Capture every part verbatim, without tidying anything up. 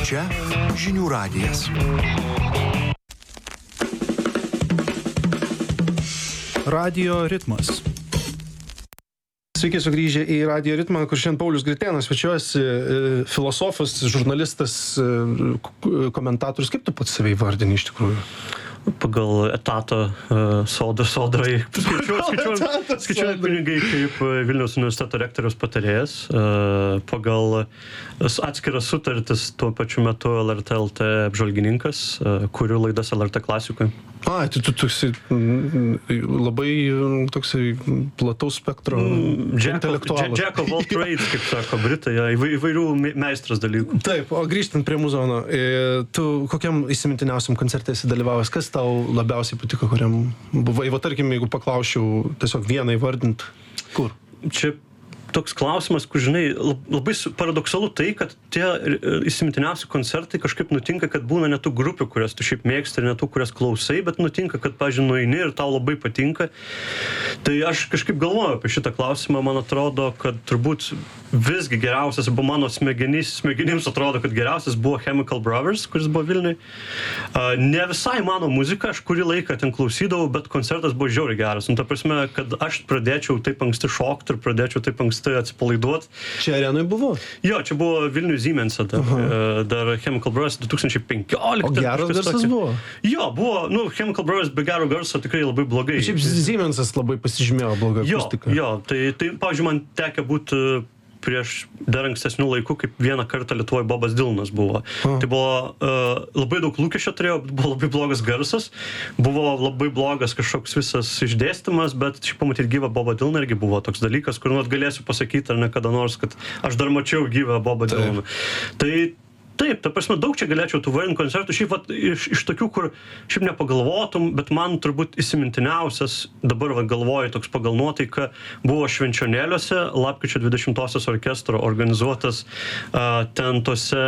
Čia žinių radijas. Radio ritmas. Sveiki sugrįžę į Radio ritmą, kur šiandien Paulius Gritėnas svečiuosi, filosofas, žurnalistas, komentatorius. Kaip tu pats save įvardini iš tikrųjų? Pagal etatą uh, sodra, sodrai skaičiuojant pinigai kaip Vilniaus universiteto rektoriaus patarėjas, uh, pagal atskiras sutartis tuo pačiu metu L R T L T apžvalgininkas, uh, kuriu laidas L R T klasikui. A, tai tu toksai labai toksai plataus spektro intelektualas. Jack of all trades, kaip sako Britai, įvairių meistras dalykų. Taip, o grįžtant prie muzono, tu kokiam įsimintiniausiam koncerte esi dalyvavęs? Kas tau labiausiai patiko, kuriam buvai? Va, tarkim, jeigu paklausčiau tiesiog vieną įvardint, kur? Čia toks klausimas, kur, žinai, labai paradoksalu tai, kad tie įsimintiniausi koncertai kažkaip nutinka, kad būna ne tų grupių, kurias tu šiaip mėgsti, ir ne tų, kurias klausai, bet nutinka, kad, pavyzdžiui, nueini ir tau labai patinka. Tai aš kažkaip galvoju apie šitą klausimą, man atrodo, kad turbūt visgi geriausias, arba mano smegenys, smegenims atrodo, kad geriausias buvo Chemical Brothers, kuris buvo Vilniui. Uh, ne visai mano muzika, aš kurį laiką ten klausydavau, bet koncertas buvo žiauriai geras. Nu, ta prasme, kad aš pradėčiau taip anksti šokti ir pradėčiau taip anksti atsipalaiduoti. Čia arenui buvo? Jo, čia buvo Vilniui Siemens'e dar, uh-huh. dar Chemical Brothers du tūkstančiai penkioliktais. O geras garsas buvo? Jo, buvo, nu, Chemical Brothers be gero garso tikrai labai blogai. Šiaip Siemens'as labai pasižymėjo blogą akustiką. Jo, jo, tai, tai pavyzdžiui, man tekę būti prieš dar ankstesnių laikų, kaip vieną kartą Lietuvoje Bobas Dylanas buvo. Uh. Tai buvo uh, labai daug lūkesčio turėjo, buvo labai blogas garsas, buvo labai blogas kažkoks visas išdėstymas, bet šiaip pamatyti gyvą Bobą Dylaną irgi buvo toks dalykas, kur nuot galėsiu pasakyti ar ne kada nors, kad aš dar mačiau gyvą Bobą Dylaną. Tai taip, ta prasme, daug čia galėčiau tų vardinti koncertų, šiaip vat, iš, iš tokių, kur šiaip nepagalvotum, bet man turbūt įsimintiniausias, dabar va, galvoju toks pagal nuotaiką, buvo Švenčionėliuose, lapkričio dvidešimtosios orkestro organizuotas uh, ten tose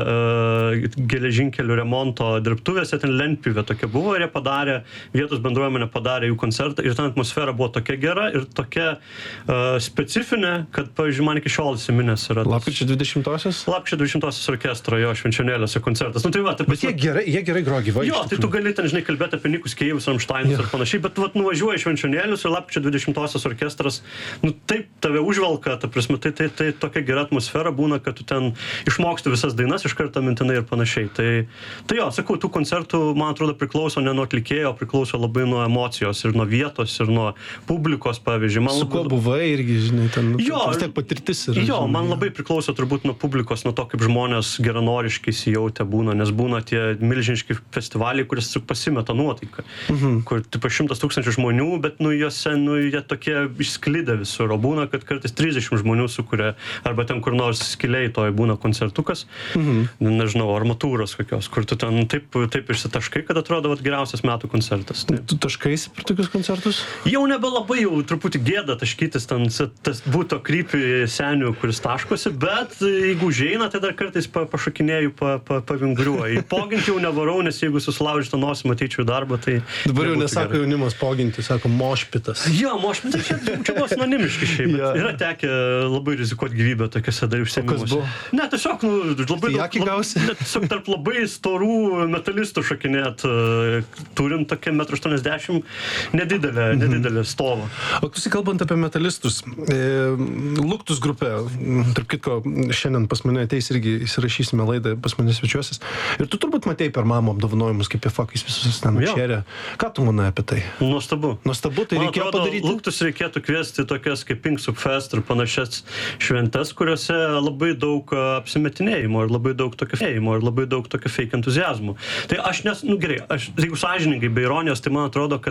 uh, geležinkelių remonto dirbtuvėse, ten lentpjūvė tokia buvo ir jie padarė, vietos bendruomenė padarė jų koncertą ir ten atmosfera buvo tokia gera ir tokia uh, specifinė, kad, pavyzdžiui, man iki šiol įsiminęs yra. Lapkričio dvidešimtosios? Lapkričio dvidešimtosios orkestro, jo, Švenčionėliuose koncertas. Nu, tai va, tai bet jie gerai, jie gerai groja gyvai. Jo, tai tu gali ten, žinai, kalbėti apie Nikus Keivus, Ramšteinus ir panašiai, bet vat nuvažiuoji Švenčionėlius ir lapkričio dvidešimtosios orkestras, nu taip tave užvelka, ta prasme, tai, tai, tai tokia gera atmosfera būna, kad tu ten išmoksti visas dainas iš karto mintinai ir panašiai. Tai, tai jo, sakau, tų koncertų, man atrodo, priklauso ne nuo atlikėjo, priklauso labai nuo emocijos ir nuo vietos ir nuo publikos, pavyzdžiui. Man su kuo buvai irgi, žinai, ten jo, vis tiek patirtis yra. Jo, žinai, man labai priklauso turbūt nuo publikos, nuo to, kaip žmonės geranoriškai įsijautę būna, nes būna tie milžiniški festivaliai, kuris pasimeta nuotaiką, mhm. kur tipo šimtas tūkstančių žmonių, bet nu juose, nu jie tokie išsklidę visur, o būna, kad kartais trisdešimt žmonių sukuria, arba ten kur nors skiliai toj būna koncertukas, mhm. nežinau, armatūros kokios, kur tu ten taip, taip išsitaškai, kad atrodo vat, geriausias metų koncertas. Taip. Tu taškaisi per tokius koncertus? Jau nebelabai, jau truputį gėda taškytis ten, tas būtų krypį senių, kuris taškosi, bet jeigu užeina, tai dar kartais pa, pašokinėju, pa, pa, pavingriuoju. Poginti jau nevarau, nes jeigu susilaužytą nosį matyčiau darbą, tai... Dabar jau nesako gerai. Jaunimas poginti, sako mošpitas. Jo, mošpitas, čia, čia buvo sinonimiški šiaip, bet ja. Yra tekę labai rizikuoti gyvybę tokiose dar užsiėmimuose. Ne, tiesiog, nu, labai daug... Lab, tiesiog tarp labai storų metalistų šokinėt, turint tokia metro aštuoniasdešimt, nedidelę, mhm. nedidelę stovą. O tu kalbant apie metalistus, e, Luktus grupė, tarp kitko, šiandien pas mane ateis irgi įsirašysime laidą, pas mane svečiuosis. Ir tu turbūt matei per mamą apdovanojimus, kaip jie fakais visus ten šėrė. Ką tu manai apie tai? Nuostabu. Nuostabu, tai man reikėjo atrodo, padaryti. Luktus reikėtų kviesti tokias kaip Pink Soup Fest ir panašias šventes, kuriuose labai daug apsimetinėjimo ir labai daug tokio fėjimo ir labai daug tokio fake entuziazmo. Tai aš nes, nu gerai, aš, jeigu sąžiningai, be ironijos, tai man atrodo, kad